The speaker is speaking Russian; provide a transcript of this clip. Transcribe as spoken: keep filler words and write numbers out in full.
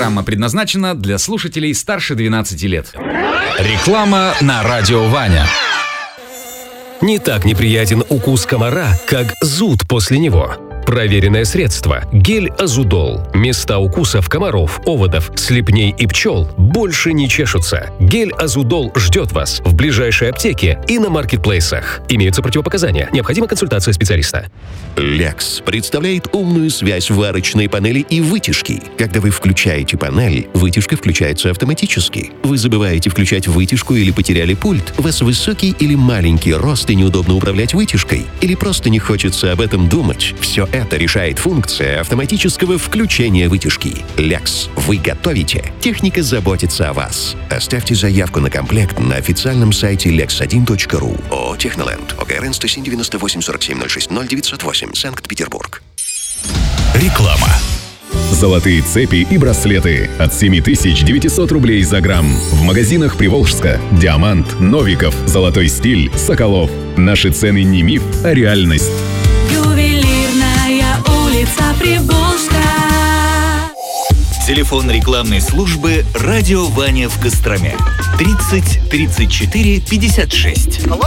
программа предназначена для слушателей старше двенадцати лет. Реклама на радио Ваня. Не так неприятен укус комара, как зуд после него. Проверенное средство – гель Азудол. Места укусов комаров, оводов, слепней и пчел больше не чешутся. Гель Азудол ждет вас в ближайшей аптеке и на маркетплейсах. Имеются противопоказания. Необходима консультация специалиста. Лекс представляет умную связь варочной панели и вытяжки. Когда вы включаете панель, вытяжка включается автоматически. Вы забываете включать вытяжку или потеряли пульт. У вас высокий или маленький рост и неудобно управлять вытяжкой. Или просто не хочется об этом думать. Все это решает функция автоматического включения вытяжки. Лекс. Вы готовите. Техника заботится о вас. Оставьте заявку на комплект на официальном сайте лекс один точка ру. ООО «Техноленд». ОГРН сто семь девяносто восемь сорок семь ноль шесть ноль девятьсот восемь. Санкт-Петербург. Реклама. Золотые цепи и браслеты от семь тысяч девятьсот рублей за грамм. В магазинах Приволжска. Диамант, Новиков, Золотой стиль, Соколов. Наши цены не миф, а реальность. Ювелирная улица Приволжска. Телефон рекламной службы «Радио Ваня» в Костроме. тридцать тридцать четыре пятьдесят шесть.